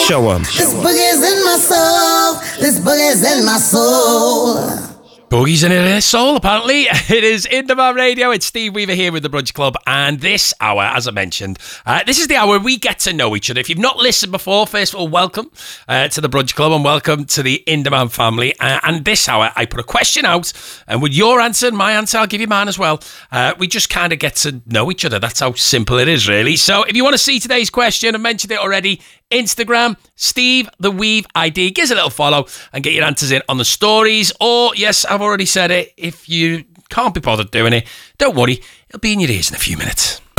Show 'em. This boogie's in my soul. This boogie's in my soul. Boogie's in his soul, apparently. It is Indie Radio. It's Steve Weaver here with the Brunch Club. And this hour, as I mentioned, this is the hour we get to know each other. If you've not listened before, first of all, welcome to the Brunch Club and welcome to the Inderman family. And this hour, I put a question out. And with your answer and my answer, I'll give you mine as well. We just kind of get to know each other. That's how simple it is, really. So if you want to see today's question, I mentioned it already, Instagram, Steve the Weave ID. Give us a little follow and get your answers in on the stories. Or, yes, I've already said it, if you can't be bothered doing it, don't worry, it'll be in your ears in a few minutes.